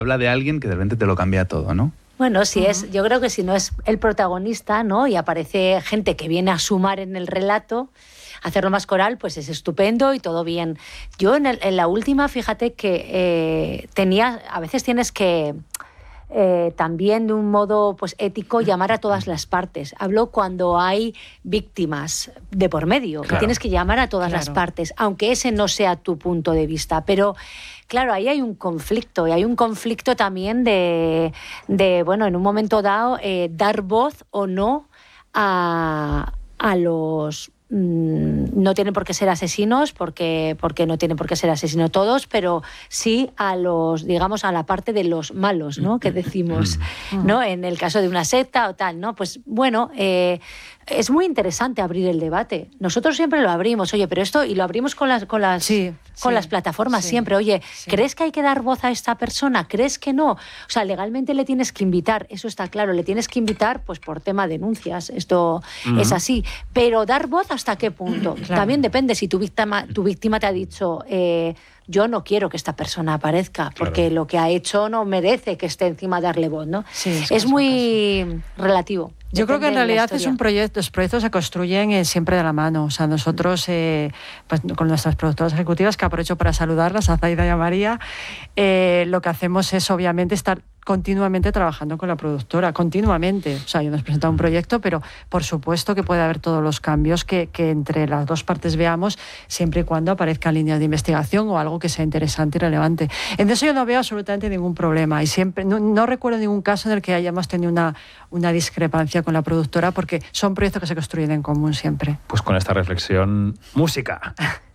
Habla de alguien que de repente te lo cambia todo, ¿no? Bueno, yo creo que si no es el protagonista, ¿no? Y aparece gente que viene a sumar en el relato, hacerlo más coral, pues es estupendo y todo bien. Yo en la última, fíjate que a veces tienes que también de un modo pues ético llamar a todas las partes. Hablo cuando hay víctimas de por medio, que tienes que llamar a todas las partes, aunque ese no sea tu punto de vista, pero claro, ahí hay un conflicto, y hay un conflicto también de bueno, en un momento dado, dar voz o no a los... No tienen por qué ser asesinos, porque no tienen por qué ser asesinos todos, pero sí a los, digamos, a la parte de los malos, ¿no? Que decimos, ¿no? En el caso de una secta o tal, ¿no? Pues bueno, es muy interesante abrir el debate. Nosotros siempre lo abrimos, oye, pero esto, y lo abrimos con las plataformas siempre, oye, ¿crees que hay que dar voz a esta persona? ¿Crees que no? O sea, legalmente le tienes que invitar, eso está claro, le tienes que invitar pues por tema de denuncias, esto es así, pero dar voz ¿hasta qué punto? También depende si tu víctima te ha dicho yo no quiero que esta persona aparezca porque lo que ha hecho no merece que esté encima de darle voz, ¿no? Es muy relativo. Yo creo que en realidad es un proyecto, los proyectos se construyen siempre de la mano. O sea, nosotros, pues, con nuestras productoras ejecutivas, que aprovecho para saludarlas, a Zaida y a María, lo que hacemos es obviamente estar continuamente trabajando con la productora, continuamente. O sea, yo nos presento un proyecto, pero por supuesto que puede haber todos los cambios que entre las dos partes veamos, siempre y cuando aparezcan líneas de investigación o algo que sea interesante y relevante. En eso yo no veo absolutamente ningún problema y siempre no recuerdo ningún caso en el que hayamos tenido una discrepancia con la productora, porque son proyectos que se construyen en común siempre. Pues con esta reflexión, música.